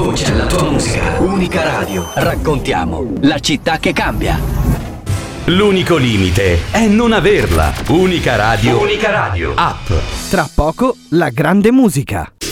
voce alla tua musica. Unica Radio. Raccontiamo la città che cambia. L'unico limite è non averla. Unica Radio. Unica Radio. App. Tra poco la grande musica.